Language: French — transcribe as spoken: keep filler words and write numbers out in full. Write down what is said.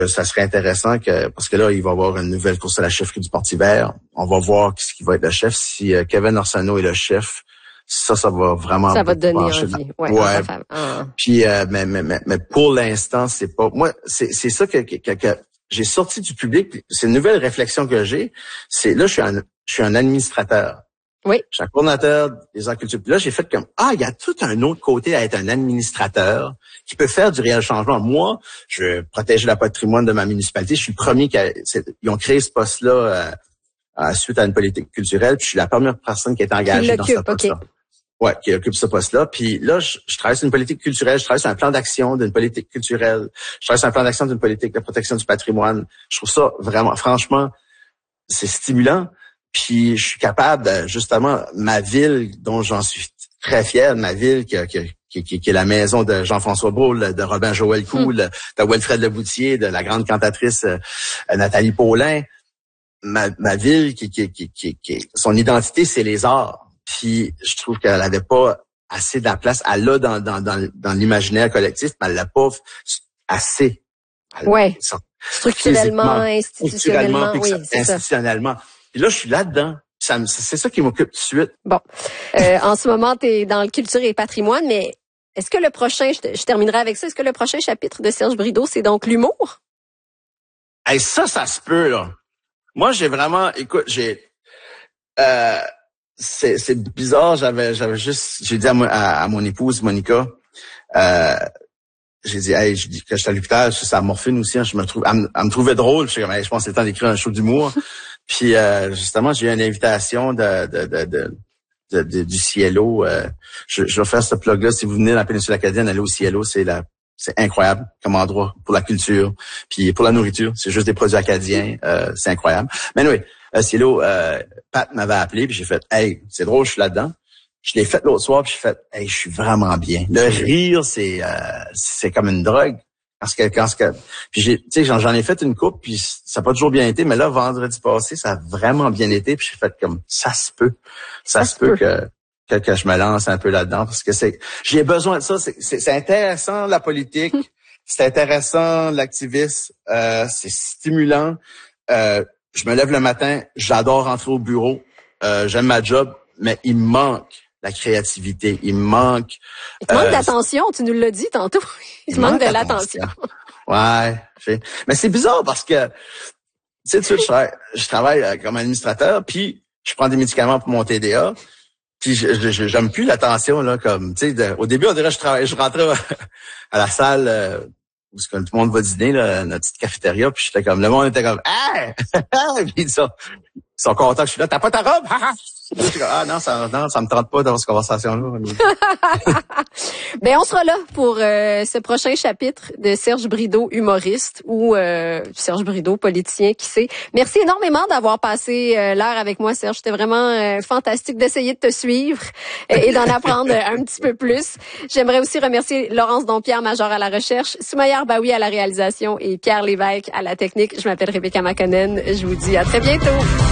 ça serait intéressant que, parce que là, il va y avoir une nouvelle course à la chefferie du Parti vert. On va voir ce qui va être le chef. Si euh, Kevin Arsenault est le chef, ça, ça va vraiment... Ça va te donner envie. Ouais. ouais. Ah. Puis, euh, mais, mais, mais, mais pour l'instant, c'est pas... Moi, c'est, c'est ça que, que, que j'ai sorti du public. C'est une nouvelle réflexion que j'ai. C'est là, je suis un, je suis un administrateur. Oui. Je suis un coordonnateur des arts culturels. Puis là, j'ai fait comme, ah, il y a tout un autre côté à être un administrateur qui peut faire du réel changement. Moi, je veux protéger le patrimoine de ma municipalité. Je suis le premier qui a, ils ont créé ce poste-là euh, à, suite à une politique culturelle. Puis je suis la première personne qui est engagée dans ce poste-là. Okay. Ouais, qui occupe ce poste-là. Puis là, je, je travaille sur une politique culturelle, je travaille sur un plan d'action d'une politique culturelle, je travaille sur un plan d'action d'une politique de protection du patrimoine. Je trouve ça vraiment, franchement, c'est stimulant. Puis je suis capable, justement, ma ville, dont j'en suis très fier, ma ville qui, qui, qui, qui, qui est la maison de Jean-François Brault, de Robin Joël Cool, mm. de Wilfred Leboutier, de la grande cantatrice euh, Nathalie Paulin. Ma, ma ville, qui, qui, qui, qui, qui, son identité, c'est les arts. Puis je trouve qu'elle avait pas assez de la place. Elle l'a dans, dans, dans, dans l'imaginaire collectif, mais elle l'a pas assez. Elle, ouais. Ça, structurellement, institutionnellement, oui, c'est institutionnellement. Ça. Puis là, je suis là-dedans. Ça me, c'est ça qui m'occupe tout de suite. Bon. Euh, en ce moment, tu es dans le culture et patrimoine, mais est-ce que le prochain, je, je terminerai avec ça, est-ce que le prochain chapitre de Serge Brideau, c'est donc l'humour? Hey, ça, ça se peut, là. Moi, j'ai vraiment, écoute, j'ai, euh, c'est, c'est bizarre, j'avais, j'avais juste, j'ai dit à, mo, à, à mon épouse, Monica, euh, j'ai dit, hey, je dis que j'étais à l'hôpital, je suis à morphine aussi, hein, je me trouve, elle me, elle me trouvait drôle, je suis comme, hey, je pense que c'est le temps d'écrire un show d'humour. Puis, euh, justement, j'ai eu une invitation de, de, de, de, de, de du Cielo. Euh, je, je vais faire ce plug-là. Si vous venez dans la péninsule acadienne, allez au Cielo, c'est la, c'est incroyable comme endroit pour la culture, puis pour la nourriture. C'est juste des produits acadiens, euh, c'est incroyable. Mais oui, euh, Cielo, euh, Pat m'avait appelé, puis j'ai fait, hey, c'est drôle, je suis là-dedans. Je l'ai fait l'autre soir, puis j'ai fait, hey, je suis vraiment bien. Le rire, c'est, euh, c'est comme une drogue. Parce que quand que puis j'ai tu sais j'en, j'en ai fait une coupe puis ça n'a pas toujours bien été, mais là vendredi passé ça a vraiment bien été, puis j'ai fait comme ça se peut ça, ça se peut, peut. Que, que que je me lance un peu là-dedans, parce que c'est j'ai besoin de ça. C'est c'est, c'est intéressant la politique, c'est intéressant l'activisme, euh, c'est stimulant. Euh, je me lève le matin, j'adore rentrer au bureau, euh, j'aime ma job, mais il me manque la créativité, il me manque... Il te manque euh, d'attention, tu nous l'as dit tantôt. Il te manque, manque de l'attention. Ouais. Mais c'est bizarre parce que, tu sais, tu sais, je travaille, je travaille comme administrateur, puis je prends des médicaments pour mon T D A, puis je, je, j'aime plus l'attention, là, comme, tu sais, au début, on dirait, je travaille, je rentrais à la salle euh, où tout le monde va dîner, là, notre petite cafétéria, puis j'étais comme, le monde était comme, ah! Puis ils sont, ils sont contents que je suis là, t'as pas ta robe? Ah non, ça non, ça me tente pas d'avoir cette conversation-là. Ben on sera là pour euh, ce prochain chapitre de Serge Brideau, humoriste, ou euh, Serge Brideau, politicien, qui sait. Merci énormément d'avoir passé euh, l'heure avec moi, Serge. C'était vraiment euh, fantastique d'essayer de te suivre euh, et d'en apprendre un petit peu plus. J'aimerais aussi remercier Laurence Dompierre, major à la recherche, Soumaïa Arbaoui à la réalisation et Pierre Lévesque à la technique. Je m'appelle Rebecca Makonnen. Je vous dis à très bientôt.